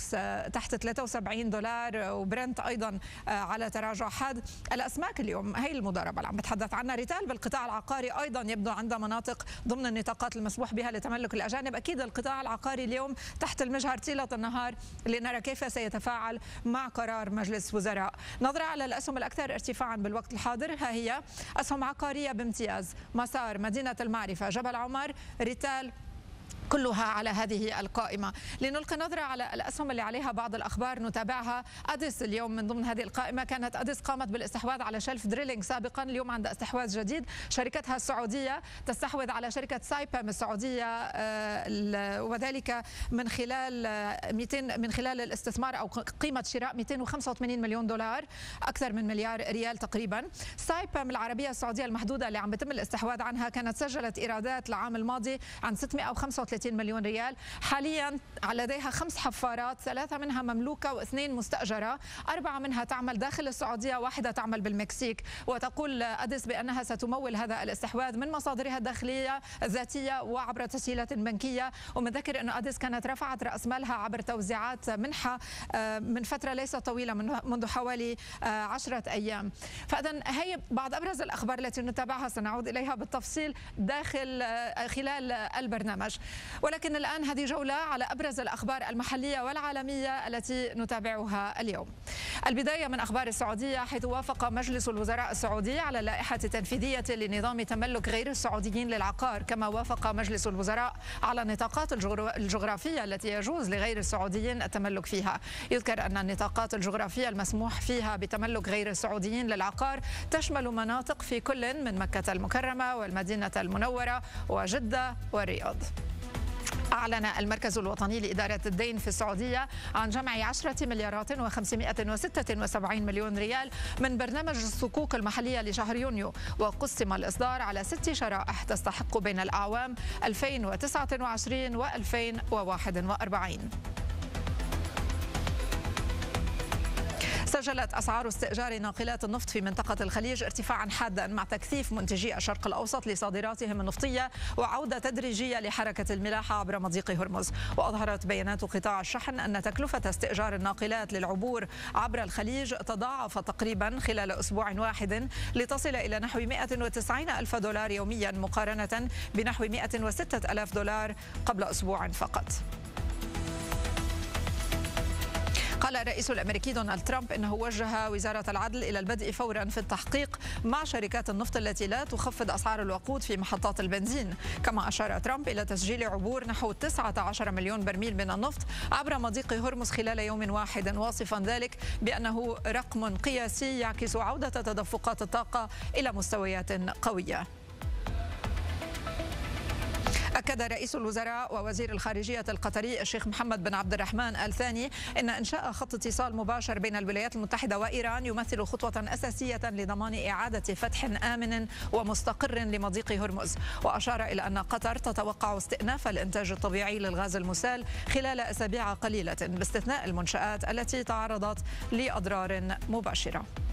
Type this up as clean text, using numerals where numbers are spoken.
نيوماكس تحت $73 وبرنت أيضا على تراجع حاد. الأسماك اليوم هي المضاربة اللي عم بتحدث عنها. ريتال بالقطاع العقاري أيضا يبدو عندها مناطق ضمن النطاقات المسموح بها لتملك الأجانب. أكيد القطاع العقاري اليوم تحت المجهر طيلة النهار لنرى كيف سيتفاعل مع قرار مجلس وزراء. نظرة على الأسهم الأكثر ارتفاعا بالوقت الحاضر، ها هي أسهم عقارية بامتياز: مسار، مدينة المعرفة، جبل عمر، ريتال، كلها على هذه القائمة. لنلقي نظرة على الأسهم اللي عليها بعض الأخبار نتابعها. أديس اليوم من ضمن هذه القائمة. كانت أديس قامت بالاستحواذ على شلف دريلينج سابقا، اليوم عندها استحواذ جديد. شركتها السعودية تستحوذ على شركة سايبام السعودية، وذلك من خلال الاستثمار أو قيمة شراء $285 مليون، أكثر من مليار ريال تقريبا. سايبام العربية السعودية المحدودة اللي عم بيتم الاستحواذ عنها كانت سجلت إيرادات العام الماضي عن 635 مليون ريال. حاليا لديها 5 حفارات، 3 منها مملوكة و2 مستأجرة، 4 منها تعمل داخل السعودية، 1 تعمل بالمكسيك. وتقول أديس بأنها ستمول هذا الاستحواذ من مصادرها الداخلية الذاتية وعبر تسهيلات بنكية. ومن ذكر أن أديس كانت رفعت رأس مالها عبر توزيعات منحة من فترة ليست طويلة، منذ حوالي 10 أيام. فإذا هي بعض أبرز الأخبار التي نتابعها، سنعود إليها بالتفصيل خلال البرنامج. ولكن الآن هذه جولة على أبرز الأخبار المحلية والعالمية التي نتابعها اليوم. البداية من أخبار السعودية، حيث وافق مجلس الوزراء السعودي على اللائحة التنفيذية لنظام تملك غير السعوديين للعقار. كما وافق مجلس الوزراء على النطاقات الجغرافية التي يجوز لغير السعوديين التملك فيها. يذكر أن النطاقات الجغرافية المسموح فيها بتملك غير السعوديين للعقار تشمل مناطق في كل من مكة المكرمة والمدينة المنورة وجدة والرياض. أعلن المركز الوطني لإدارة الدين في السعودية عن جمع 10 مليارات و576 مليون ريال من برنامج الصكوك المحلية لشهر يونيو، وقسم الإصدار على 6 شرائح تستحق بين الأعوام 2029 و 2041. سجلت أسعار استئجار ناقلات النفط في منطقة الخليج ارتفاعا حادا مع تكثيف منتجي الشرق الأوسط لصادراتهم النفطية وعودة تدريجية لحركة الملاحة عبر مضيق هرمز. وأظهرت بيانات قطاع الشحن أن تكلفة استئجار الناقلات للعبور عبر الخليج تضاعفت تقريبا خلال أسبوع واحد لتصل إلى نحو $190,000 يوميا مقارنة بنحو $106,000 قبل أسبوع فقط. قال الرئيس الأمريكي دونالد ترامب إنه وجه وزارة العدل إلى البدء فورا في التحقيق مع شركات النفط التي لا تخفض أسعار الوقود في محطات البنزين. كما أشار ترامب إلى تسجيل عبور نحو 19 مليون برميل من النفط عبر مضيق هرمز خلال يوم واحد، واصفا ذلك بأنه رقم قياسي يعكس عودة تدفقات الطاقة إلى مستويات قوية. أكد رئيس الوزراء ووزير الخارجية القطري الشيخ محمد بن عبد الرحمن آل ثاني إن إنشاء خط اتصال مباشر بين الولايات المتحدة وإيران يمثل خطوة أساسية لضمان إعادة فتح آمن ومستقر لمضيق هرمز. وأشار إلى أن قطر تتوقع استئناف الإنتاج الطبيعي للغاز المسال خلال أسابيع قليلة باستثناء المنشآت التي تعرضت لأضرار مباشرة.